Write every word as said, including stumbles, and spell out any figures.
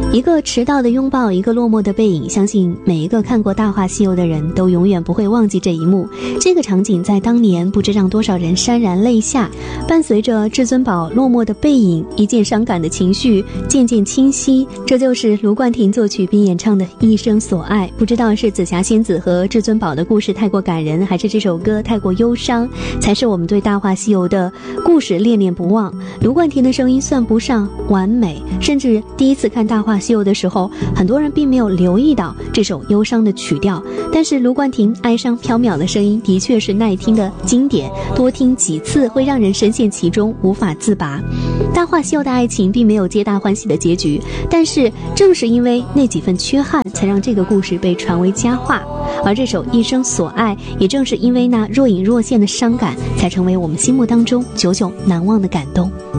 一个迟到的拥抱，一个落寞的背影，相信每一个看过《大话西游》的人都永远不会忘记这一幕。这个场景在当年不知让多少人潸然泪下，伴随着至尊宝落寞的背影，一见伤感的情绪渐渐清晰。这就是卢冠廷作曲并演唱的《一生所爱》。不知道是紫霞仙子和至尊宝的故事太过感人，还是这首歌太过忧伤，才是我们对《大话西游》的故事恋恋不忘。卢冠廷的声音算不上完美，甚至第一次看《大话西游》的时候，很多人并没有留意到这首忧伤的曲调，但是卢冠廷哀伤飘渺的声音的确是耐听的经典，多听几次会让人深陷其中无法自拔。大话西游的爱情并没有皆大欢喜的结局，但是正是因为那几份缺憾，才让这个故事被传为佳话。而这首《一生所爱》也正是因为那若隐若现的伤感，才成为我们心目当中久久难忘的感动。